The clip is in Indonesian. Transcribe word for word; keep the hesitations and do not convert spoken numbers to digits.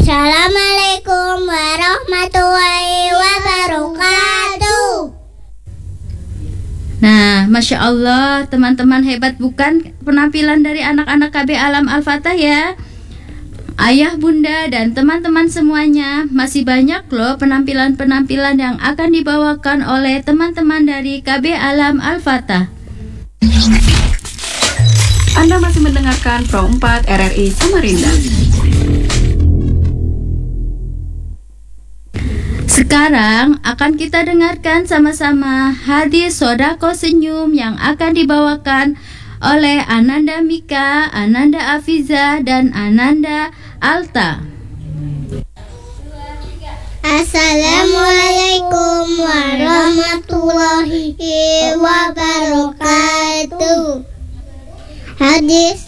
Assalamualaikum warahmatullahi wabarakatuh. Nah, Masya Allah, teman-teman hebat bukan penampilan dari anak-anak K B Alam Al-Fatah ya? Ayah, bunda, dan teman-teman semuanya, masih banyak loh penampilan-penampilan yang akan dibawakan oleh teman-teman dari K B Alam Al-Fatah. Anda masih mendengarkan Pro empat R R I Samarinda. Sekarang akan kita dengarkan sama-sama hadis Sodako Senyum yang akan dibawakan oleh Ananda Mika, Ananda Afiza, dan Ananda Alta. Assalamualaikum warahmatullahi wabarakatuh. Hadis